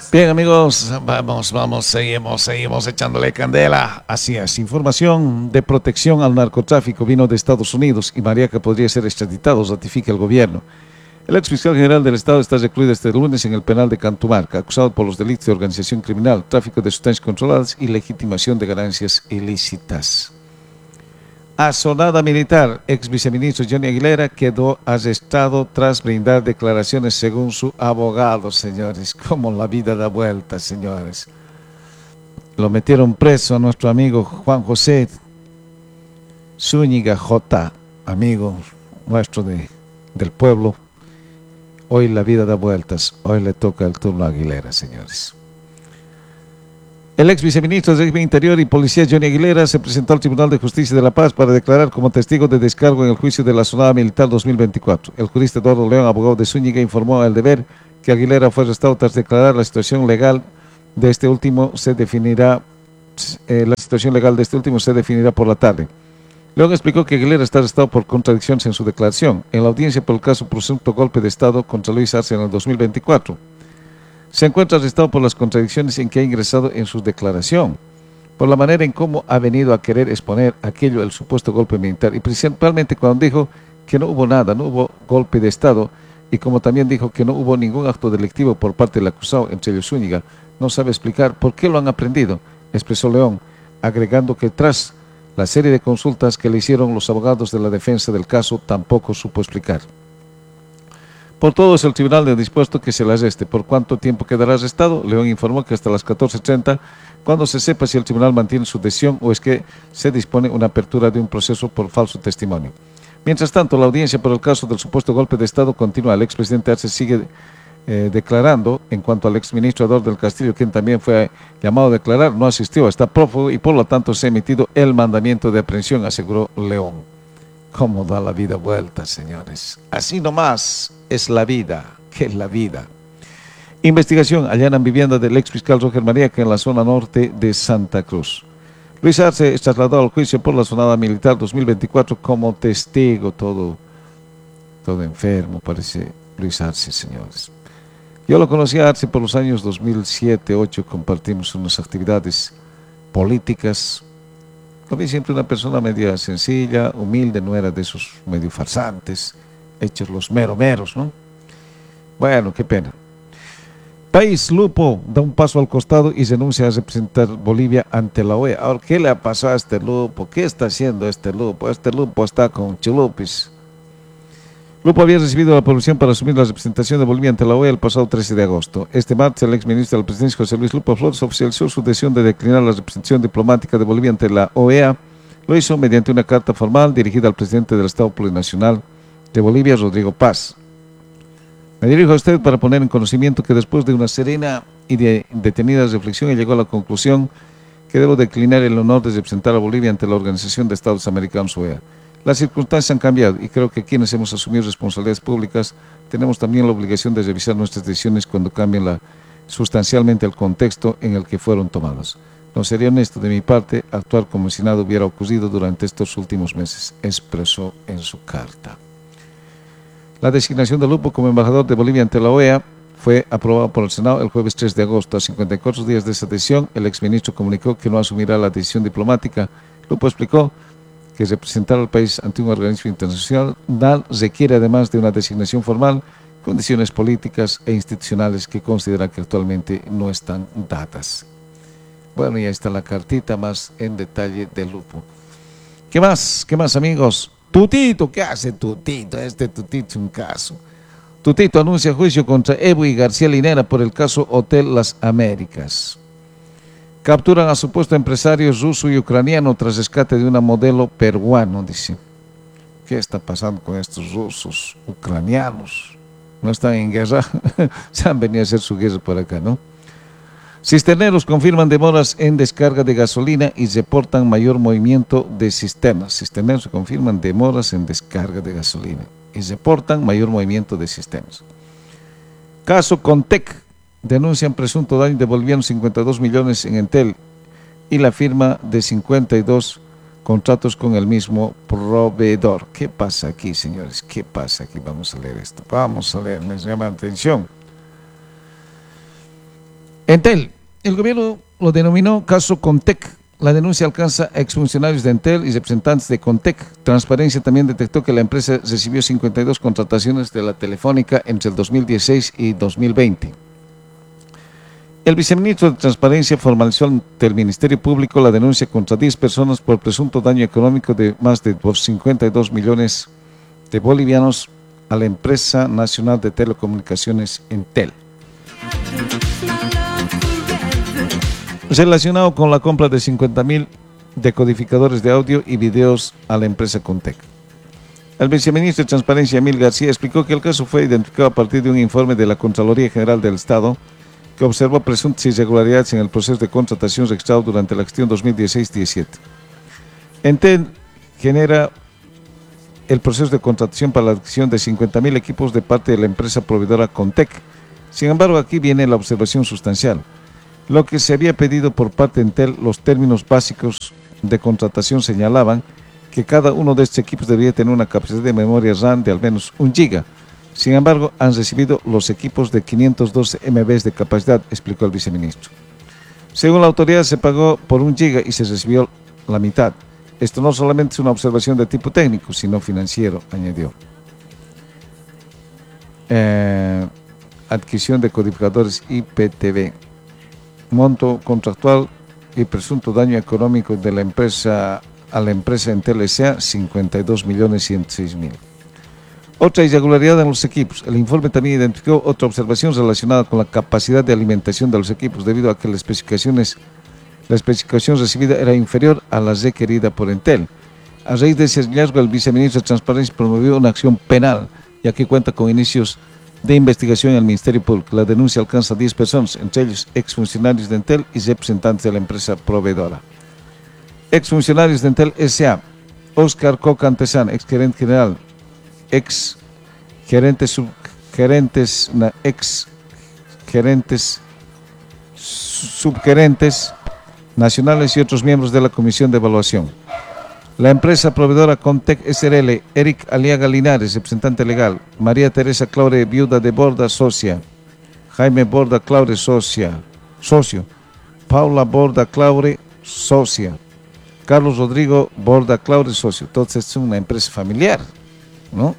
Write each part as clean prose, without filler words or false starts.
Bien, amigos, seguimos echándole candela. Así es, información de protección al narcotráfico vino de Estados Unidos y Mariaca podría ser extraditado, ratifica el gobierno. El ex fiscal general del Estado está recluido este lunes en el penal de Cantumarca, acusado por los delitos de organización criminal, tráfico de sustancias controladas y legitimación de ganancias ilícitas. Asonada militar, ex viceministro Johnny Aguilera quedó arrestado tras brindar declaraciones según su abogado, señores. Como la vida da vuelta, señores. Lo metieron preso a nuestro amigo Juan José Zúñiga J, amigo nuestro del pueblo. Hoy la vida da vueltas, hoy le toca el turno a Aguilera, señores. El ex viceministro de Interior y Policía Johnny Aguilera se presentó al Tribunal de Justicia de La Paz para declarar como testigo de descargo en el juicio de la Asonada Militar 2024. El jurista Eduardo León, abogado de Zúñiga, informó a El Deber que Aguilera fue arrestado tras declarar la situación legal de este último se definirá por la tarde. León explicó que Aguilera está arrestado por contradicciones en su declaración en la audiencia por el caso presunto golpe de Estado contra Luis Arce en el 2024. Se encuentra arrestado por las contradicciones en que ha ingresado en su declaración, por la manera en cómo ha venido a querer exponer aquello, el supuesto golpe militar, y principalmente cuando dijo que no hubo nada, no hubo golpe de Estado, y como también dijo que no hubo ningún acto delictivo por parte del acusado, entre ellos Zúñiga, no sabe explicar por qué lo han aprendido, expresó León, agregando que tras la serie de consultas que le hicieron los abogados de la defensa del caso, tampoco supo explicar. Por todo es el tribunal de dispuesto que se le arreste. ¿Por cuánto tiempo quedará arrestado? León informó que hasta las 14:30, cuando se sepa si el tribunal mantiene su decisión o es que se dispone una apertura de un proceso por falso testimonio. Mientras tanto, la audiencia por el caso del supuesto golpe de Estado continúa. El expresidente Arce sigue declarando. En cuanto al exministro Eduardo del Castillo, quien también fue llamado a declarar, no asistió, está prófugo y por lo tanto se ha emitido el mandamiento de aprehensión, aseguró León. ¿Cómo da la vida vuelta, señores? Así nomás es la vida. ¿Qué es la vida? Investigación. Allanan vivienda del ex fiscal Roger Mariaca en la zona norte de Santa Cruz. Luis Arce es trasladado al juicio por la Asonada Militar 2024 como testigo. Todo enfermo parece Luis Arce, señores. Yo lo conocí a Arce por los años 2007-2008. Compartimos unas actividades políticas. Lo vi siempre una persona media sencilla, humilde, no era de esos medio farsantes, hechos los meros, ¿no? Bueno, qué pena. País, Lupo da un paso al costado y renuncia a representar Bolivia ante la OEA. Ahora, ¿qué le ha pasado a este Lupo? ¿Qué está haciendo este Lupo? Este Lupo está con chulupis. Lupo había recibido la aprobación para asumir la representación de Bolivia ante la OEA el pasado 13 de agosto. Este martes, el exministro de la Presidencia, José Luis Lupo Flores, oficializó su decisión de declinar la representación diplomática de Bolivia ante la OEA. Lo hizo mediante una carta formal dirigida al presidente del Estado Plurinacional de Bolivia, Rodrigo Paz. Me dirijo a usted para poner en conocimiento que después de una serena y detenida reflexión, llegó a la conclusión que debo declinar el honor de representar a Bolivia ante la Organización de Estados Americanos, OEA. Las circunstancias han cambiado y creo que quienes hemos asumido responsabilidades públicas tenemos también la obligación de revisar nuestras decisiones cuando cambien sustancialmente el contexto en el que fueron tomadas. No sería honesto de mi parte actuar como si nada hubiera ocurrido durante estos últimos meses, expresó en su carta. La designación de Lupo como embajador de Bolivia ante la OEA fue aprobada por el Senado el jueves 3 de agosto. A 54 días de esa decisión, el exministro comunicó que no asumirá la decisión diplomática. Lupo explicó que representar al país ante un organismo internacional requiere, además de una designación formal, condiciones políticas e institucionales que considera que actualmente no están dadas. Bueno, y ahí está la cartita más en detalle de Lupo. ¿Qué más, amigos? Tutito, ¿qué hace Tutito? Tutito es un caso. Tutito anuncia juicio contra Evo y García Linera por el caso Hotel Las Américas. Capturan a supuesto empresario ruso y ucraniano tras rescate de una modelo peruano, dice. ¿Qué está pasando con estos rusos, ucranianos? ¿No están en guerra? Se han venido a hacer su guerra por acá, ¿no? Cisterneros confirman demoras en descarga de gasolina y reportan mayor movimiento de cisternas. Cisterneros confirman demoras en descarga de gasolina y reportan mayor movimiento de cisternas. Caso Contec. Denuncian presunto daño de bolivianos 52 millones en Entel y la firma de 52 contratos con el mismo proveedor. ¿Qué pasa aquí, señores? ¿Qué pasa aquí? Vamos a leer esto. Vamos a leer, les llama la atención. Entel, el gobierno lo denominó caso Contec. La denuncia alcanza a exfuncionarios de Entel y representantes de Contec. Transparencia también detectó que la empresa recibió 52 contrataciones de la Telefónica entre el 2016 y 2020. El viceministro de Transparencia formalizó ante el Ministerio Público la denuncia contra 10 personas por presunto daño económico de más de 52 millones de bolivianos a la empresa nacional de telecomunicaciones Entel, relacionado con la compra de 50.000 decodificadores de audio y videos a la empresa Contec. El viceministro de Transparencia, Emil García, explicó que el caso fue identificado a partir de un informe de la Contraloría General del Estado que observó presuntas irregularidades en el proceso de contratación registrado durante la gestión 2016-17. Entel genera el proceso de contratación para la adquisición de 50.000 equipos de parte de la empresa proveedora Contec. Sin embargo, aquí viene la observación sustancial. Lo que se había pedido por parte de Entel, los términos básicos de contratación señalaban que cada uno de estos equipos debía tener una capacidad de memoria RAM de al menos 1 GB. Sin embargo, han recibido los equipos de 512 MB de capacidad, explicó el viceministro. Según la autoridad, se pagó por 1 GB y se recibió la mitad. Esto no solamente es una observación de tipo técnico, sino financiero, añadió. Adquisición de codificadores IPTV. Monto contractual y presunto daño económico de la empresa a la empresa Entel S.A. 52.106.000. Otra irregularidad en los equipos. El informe también identificó otra observación relacionada con la capacidad de alimentación de los equipos debido a que la especificación recibida era inferior a la requerida por Entel. A raíz de ese hallazgo, el viceministro de Transparencia promovió una acción penal, ya que cuenta con inicios de investigación en el Ministerio Público. La denuncia alcanza a 10 personas, entre ellos exfuncionarios de Entel y representantes de la empresa proveedora. Exfuncionarios de Entel S.A. Oscar Coca Antesana, exgerente general, exgerentes, subgerentes nacionales y otros miembros de la Comisión de Evaluación. La empresa proveedora Contec SRL, Eric Aliaga Linares, representante legal, María Teresa Claure, viuda de Borda, socia, Jaime Borda Claure, socio, Paula Borda Claure, socia, Carlos Rodrigo Borda Claure, socio. Entonces es una empresa familiar, ¿no?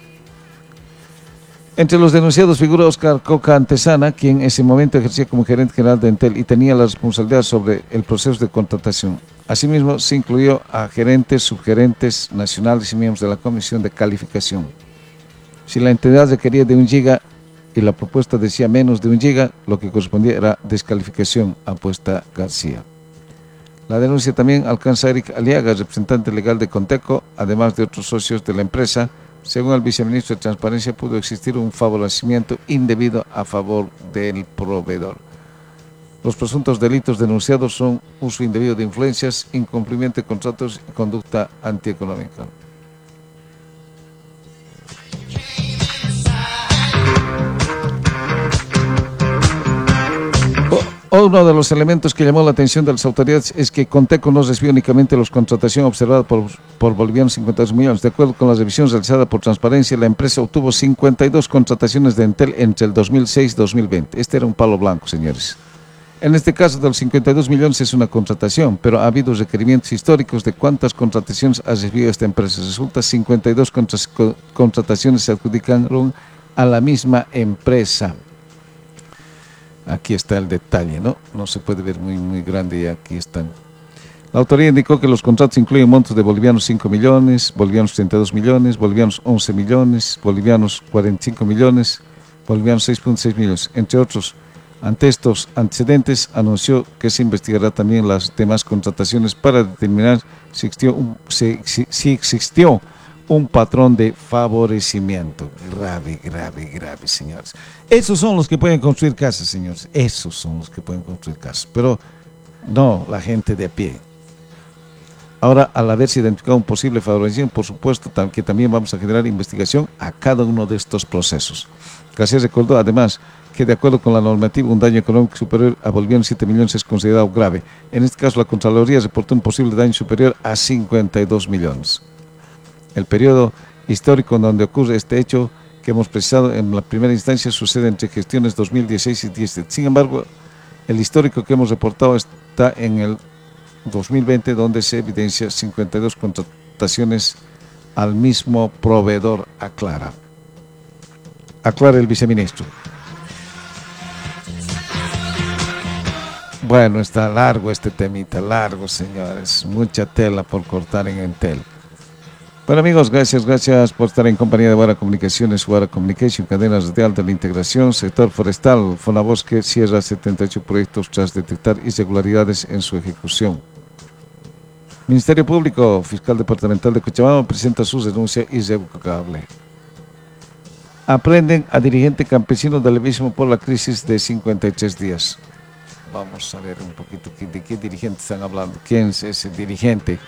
Entre los denunciados figura Oscar Coca Antesana, quien en ese momento ejercía como gerente general de Entel y tenía la responsabilidad sobre el proceso de contratación. Asimismo, se incluyó a gerentes, subgerentes nacionales y miembros de la Comisión de Calificación. Si la entidad requería de 1 GB y la propuesta decía menos de 1 GB, lo que correspondía era descalificación, apuesta García. La denuncia también alcanza a Eric Aliaga, representante legal de Conteco, además de otros socios de la empresa. Según el viceministro de Transparencia, pudo existir un favorecimiento indebido a favor del proveedor. Los presuntos delitos denunciados son uso indebido de influencias, incumplimiento de contratos y conducta antieconómica. Uno de los elementos que llamó la atención de las autoridades es que Conteco no recibió únicamente la contratación observada por bolivianos 52 millones. De acuerdo con la revisión realizada por Transparencia, la empresa obtuvo 52 contrataciones de Entel entre el 2006 y 2020. Este era un palo blanco, señores. En este caso, de los 52 millones es una contratación, pero ha habido requerimientos históricos de cuántas contrataciones ha recibido esta empresa. Resulta 52 contrataciones se adjudicaron a la misma empresa. Aquí está el detalle, ¿no? No se puede ver muy grande y aquí están. La autoridad indicó que los contratos incluyen montos de bolivianos 5 millones, bolivianos 32 millones, bolivianos 11 millones, bolivianos 45 millones, bolivianos 6.6 millones, entre otros. Ante estos antecedentes, anunció que se investigará también las demás contrataciones para determinar si existió un patrón de favorecimiento. Grave, señores. Esos son los que pueden construir casas, señores. Esos son los que pueden construir casas. Pero no la gente de a pie. Ahora, al haberse identificado un posible favorecimiento, por supuesto que también vamos a generar investigación a cada uno de estos procesos. García recordó, además, que de acuerdo con la normativa, un daño económico superior a bolivianos 7 millones es considerado grave. En este caso, la Contraloría reportó un posible daño superior a 52 millones. El periodo histórico en donde ocurre este hecho que hemos precisado en la primera instancia sucede entre gestiones 2016 y 2017. Sin embargo, El histórico que hemos reportado está en el 2020, donde se evidencia 52 contrataciones al mismo proveedor, aclara el viceministro. Bueno, está largo este temita, largo, señores, mucha tela por cortar en Entel. Bueno, amigos, gracias por estar en compañía de Guara Comunicaciones, Guara Communication, cadenas de alta integración, sector forestal. Fonabosque cierra 78 proyectos tras detectar irregularidades en su ejecución. Ministerio Público, Fiscal Departamental de Cochabamba presenta su denuncia irrevocable. Aprenden a dirigente campesino del Levísimo por la crisis de 53 días. Vamos a ver un poquito de qué dirigente están hablando. ¿Quién es ese dirigente?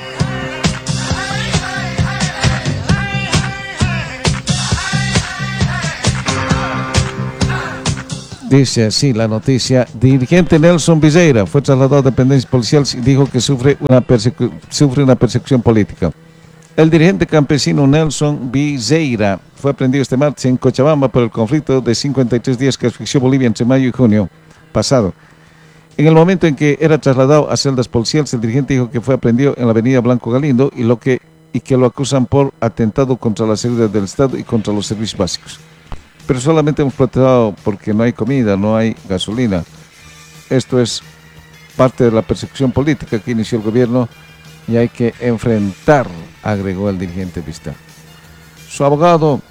Dice así la noticia: dirigente Nelson Viseira fue trasladado a dependencias policiales y dijo que sufre una persecución política. El dirigente campesino Nelson Viseira fue aprendido este martes en Cochabamba por el conflicto de 53 días que asfixió Bolivia entre mayo y junio pasado. En el momento en que era trasladado a celdas policiales, el dirigente dijo que fue aprendido en la avenida Blanco Galindo y que lo acusan por atentado contra la seguridad del Estado y contra los servicios básicos. Pero solamente hemos protestado porque no hay comida, no hay gasolina. Esto es parte de la persecución política que inició el gobierno y hay que enfrentar, agregó el dirigente Vista. Su abogado